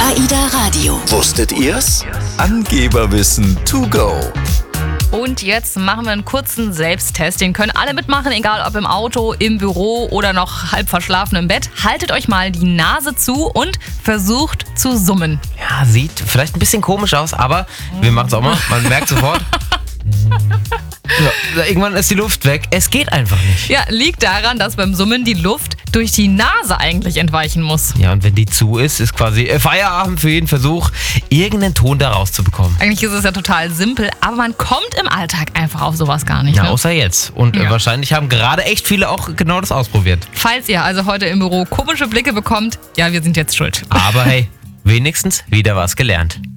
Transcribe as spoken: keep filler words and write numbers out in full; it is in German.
AIDA Radio. Wusstet ihr's? Angeberwissen to go. Und jetzt machen wir einen kurzen Selbsttest. Den können alle mitmachen, egal ob im Auto, im Büro oder noch halb verschlafen im Bett. Haltet euch mal die Nase zu und versucht zu summen. Ja, sieht vielleicht ein bisschen komisch aus, aber wir machen es auch mal. Man merkt sofort. Ja, irgendwann ist die Luft weg. Es geht einfach nicht. Ja, liegt daran, dass beim Summen die Luft durch die Nase eigentlich entweichen muss. Ja, und wenn die zu ist, ist quasi Feierabend für jeden Versuch, irgendeinen Ton da rauszubekommen. Eigentlich ist es ja total simpel, aber man kommt im Alltag einfach auf sowas gar nicht. Ja, Ne? außer jetzt. Und Ja. äh, wahrscheinlich haben gerade echt viele auch genau das ausprobiert. Falls ihr also heute im Büro komische Blicke bekommt, ja, wir sind jetzt schuld. Aber hey, wenigstens wieder was gelernt.